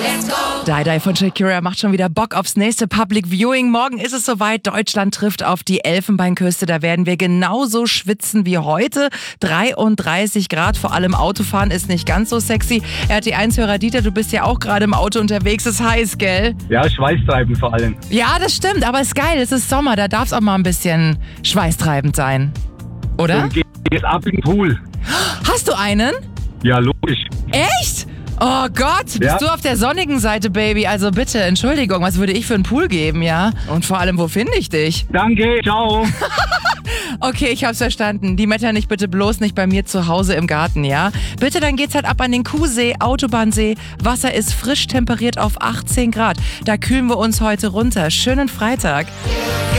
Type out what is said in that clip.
Die von Shakira macht schon wieder Bock aufs nächste Public Viewing. Morgen ist es soweit. Deutschland trifft auf die Elfenbeinküste. Da werden wir genauso schwitzen wie heute. 33 Grad, vor allem Autofahren ist nicht ganz so sexy. RT1-Hörer Dieter, du bist ja auch gerade im Auto unterwegs. Ist heiß, gell? Ja, schweißtreibend vor allem. Ja, das stimmt, aber ist geil. Es ist Sommer, da darf es auch mal ein bisschen schweißtreibend sein. Oder? Und geht ab in den Pool. Hast du einen? Ja, logisch. Echt? Oh Gott, bist Ja. du auf der sonnigen Seite, Baby? Also bitte, Entschuldigung, was würde ich für einen Pool geben, ja? Und vor allem, wo finde ich dich? Danke, ciao. Okay, ich hab's verstanden. Die Metternich bitte bloß nicht bei mir zu Hause im Garten, ja? Bitte, dann geht's halt ab an den Kuhsee, Autobahnsee. Wasser ist frisch temperiert auf 18 Grad. Da kühlen wir uns heute runter. Schönen Freitag.